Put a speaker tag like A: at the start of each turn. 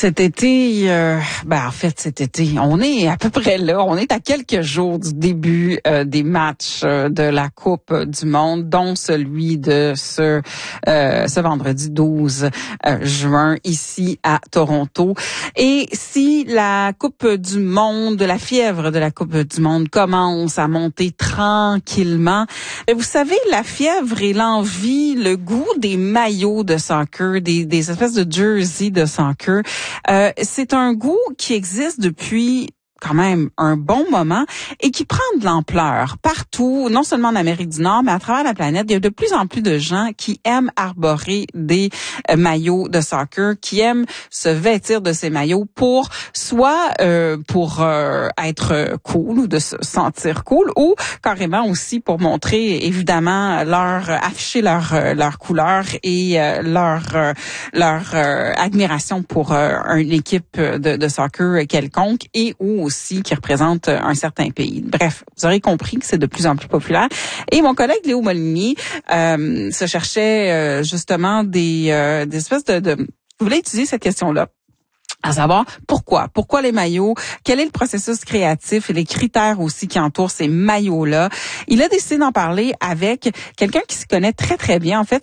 A: Cet été, cet été, on est à peu près là. On est à quelques jours du début des matchs de la Coupe du Monde, dont celui de ce vendredi 12 juin ici à Toronto. Et si la Coupe du Monde, la fièvre de la Coupe du Monde commence à monter tranquillement, vous savez, la fièvre et l'envie, le goût des maillots de soccer, des espèces de jerseys de soccer, c'est un goût qui existe depuis quand même un bon moment et qui prend de l'ampleur partout, non seulement en Amérique du Nord, mais à travers la planète. Il y a de plus en plus de gens qui aiment arborer des maillots de soccer, qui aiment se vêtir de ces maillots pour être cool ou de se sentir cool, ou carrément aussi pour montrer évidemment afficher leur couleur et leur admiration pour une équipe de soccer quelconque, et ou aussi qui représente un certain pays. Bref, vous aurez compris que c'est de plus en plus populaire. Et mon collègue Léo Molinier se cherchait justement des espèces de... Je voulais utiliser cette question-là, à savoir pourquoi les maillots, quel est le processus créatif et les critères aussi qui entourent ces maillots-là. Il a décidé d'en parler avec quelqu'un qui se connaît très très bien. En fait,